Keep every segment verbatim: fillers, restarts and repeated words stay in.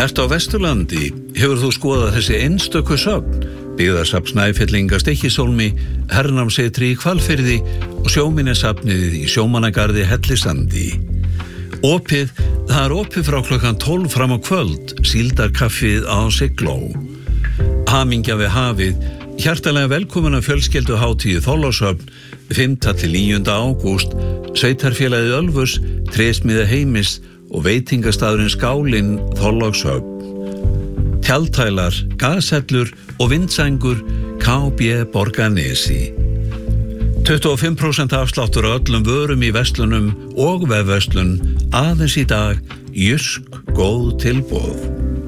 Ertu á Vesturlandi? Hefur þú skoðað þessi einstöku söfn? Byggðasafn Snæfellinga Stykkishólmi, hernámsetri í Hvalfirði og sjóminjasafnið í Sjómannagarði Hellisandi. Opið, það er opið frá klukkan tólf fram á kvöld, síldarkaffið á Sigló. Hamingja við hafið, hjartalega velkomin að fjölskylduhátíð Þorlákshöfn, fimmta til níunda ágúst, sveitarfélagið Ölfus, trésmiða Heimis og veitingastafurinn Skálinn Þorlákshöfn. Tjaldtælar, gashellur og vindsængur K B Borgarnesi. tuttugu og fimm prósent afsláttur á öllum vörum í verslunum og vefverslun aðeins í dag, Jysk góð tilboð.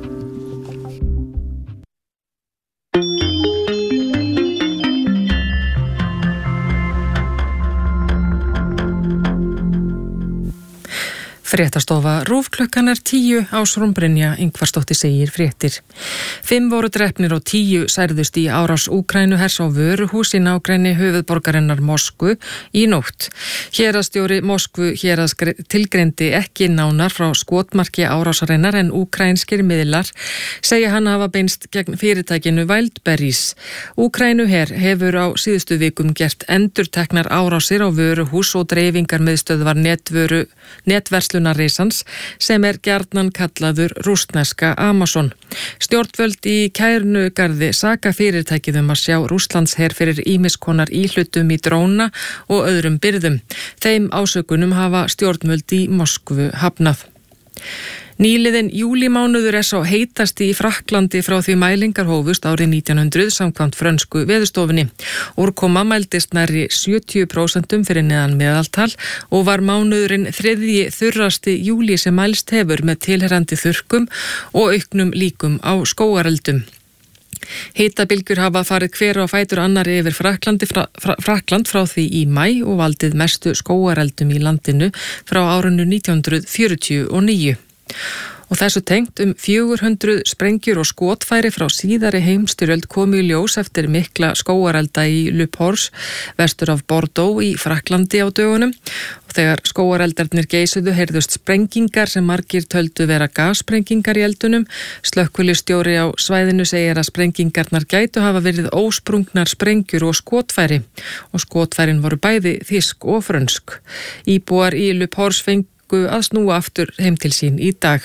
Fréttastofa RÚV klukkan er tíu, Ásrún Brynja Ingvarsdóttir segir fréttir. Fimm voru drepnir og tíu særðust í árás Úkraínuhers á vöruhús í nágrenni höfuðborgarinnar Moskvu í nótt. Héraðsstjóri Moskvu héraðs tilgreindi ekki nánar frá skotmarki árásarinnar en úkraínskir miðlar segja hann hafa beinst gegn fyrirtækinu Wildberries. Úkraínuher hefur á síðustu vikum gert endurteknar árásir á vöruhús og dreifingarmiðstöðvar netvöru netverslun Reisans sem er gjarnan kallaður rússneska Amazon. Stjórnvöld í Kærnugarði saka fyrirtækið um að sjá Rússlandsher fyrir ýmiskonar íhlutum í dróna og öðrum birgðum. Þeim ásökunum hafa stjórnvöld í Moskvu hafnað. Nýliðin júlímánuður er sá heitasti í Frakklandi frá því mælingar hófust árið nítján hundruð samkvæmt frönsku veðurstofunni. Úrkoma mældist nærri sjötíu prósent fyrir neðan meðaltal og var mánuðurinn þriðji þurrasti júlí sem mælst hefur með tilherrandi þurrkum og auknum líkum á skógareldum. Hitabilgjur hafa farið hver á fætur annari yfir Frakklandi fra, fra, Frakkland frá því í maí og valdið mestu skógareldum í landinu frá árinu nítján hundruð fjörutíu og níu. Og þessu tengt um fjögur hundruð sprengjur og skotfæri frá síðari heimstyrjöld komu í ljós eftir mikla skógarelda í Le Pors, vestur af Bordeaux í Frakklandi á dögunum. Og þegar skógareldarnir geisuðu heyrðust sprengingar sem margir töldu vera gassprengingar í eldunum. Slökkvilistjóri á svæðinu segir að sprengingarnar gætu hafa verið ósprungnar sprengjur og skotfæri. Og skotfærin voru bæði þýsk og frönsk. Íbúar í Le Pors fengu að snúa aftur heim til sín í dag.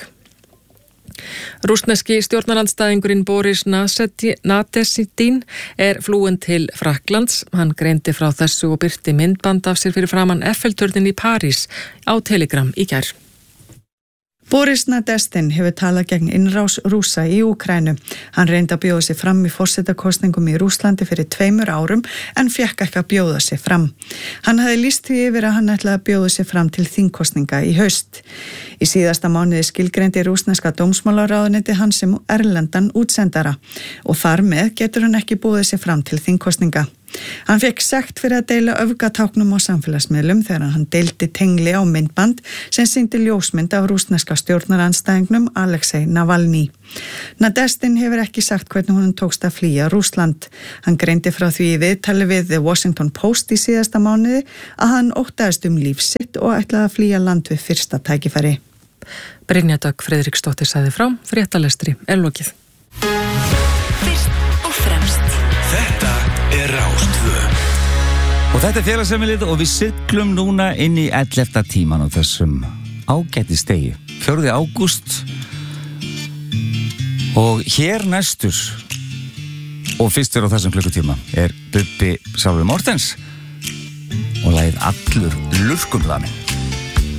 Rússneski stjórnarandstæðingurinn Boris Nadezhdin er flúinn til Frakklands. Hann greindi frá þessu og birti myndband af sér fyrir framan Eiffelturnin í París á Telegram í gær. Boris Nadezhdin hefur talað gegn innrás Rússa í Úkraínu. Hann reyndi að bjóða sig fram í forsetakosningum í Rússlandi fyrir tveimur árum en fékk ekki að bjóða sig fram. Hann hafði lýst því yfir að hann ætlaði að bjóða sig fram til þingkosninga í haust. Í síðasta mánuði skilgreindi rússneska dómsmálaráðuneyti hann sem erlendan útsendara og þar með getur hann ekki búið sig fram til þingkosninga. Hann fekk sekt fyrir að deila öfgatáknum á samfélagsmiðlum þegar hann deildi tengli á myndband sem sýndi ljósmynd af rússneska stjórnarandstæðingnum Alexei Navalny. Nadezhdin hefur ekki sagt hvernig honum tókst að flýja Rússland. Hann greindi frá því í viðtali við The Washington Post í síðasta mánuði að hann óttaðist um líf sitt og ætlaði að flýja land við fyrsta tækifæri. Brynja Dögg Friðriksdóttir sagði frá, fréttalestri er lokið. Fyrst og fremst. Þetta er Rás tvö. Og þetta er félagsheimilið og við siglum núna inn í ellefta tíman á þessum ágæti stegi. fjórði ágúst og hér næstur og fyrstur á þessum klukkutíma er Bubbi Sálfur Mortens og lagið Allur lurkumlamin.